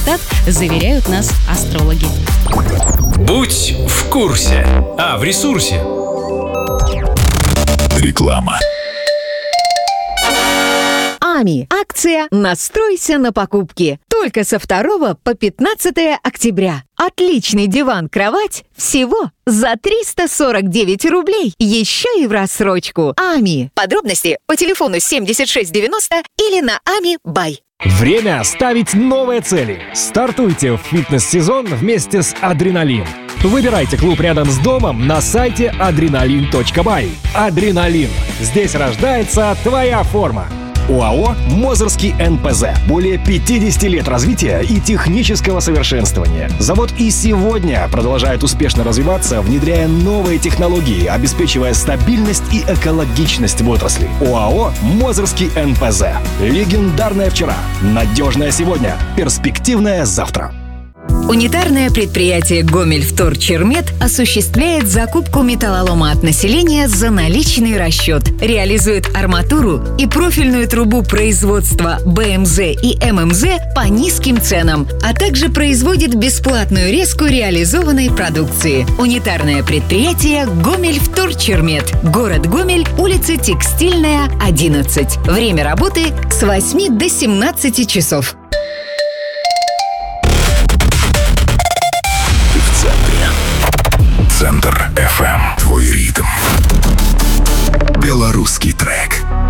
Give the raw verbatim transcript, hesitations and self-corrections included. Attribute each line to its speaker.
Speaker 1: Так заверяют нас астрологи.
Speaker 2: Будь в курсе. А в ресурсе.
Speaker 3: Реклама.
Speaker 4: АМИ. Акция «Настройся на покупки». Только со второго по пятнадцатое октября. Отличный диван-кровать всего за триста сорок девять рублей. Еще и в рассрочку. АМИ. Подробности по телефону семьдесят шесть девяносто или на ами бай.
Speaker 5: Время ставить новые цели. Стартуйте в фитнес-сезон вместе с «Адреналин». Выбирайте клуб рядом с домом на сайте адреналин точка бай. «Адреналин». Здесь рождается твоя форма. ОАО «Мозырский эн пэ зэ». Более пятьдесят лет развития и технического совершенствования. Завод и сегодня продолжает успешно развиваться, внедряя новые технологии, обеспечивая стабильность и экологичность в отрасли. ОАО «Мозырский эн пэ зэ». Легендарное вчера, надежное сегодня, перспективное завтра.
Speaker 4: Унитарное предприятие «Гомельвторчермет» осуществляет закупку металлолома от населения за наличный расчет, реализует арматуру и профильную трубу производства бэ эм зэ и эм эм зэ по низким ценам, а также производит бесплатную резку реализованной продукции. Унитарное предприятие «Гомельвторчермет». Город Гомель, улица Текстильная, одиннадцать. Время работы с восьми до семнадцати часов.
Speaker 3: Центр эф эм. Твой ритм. Белорусский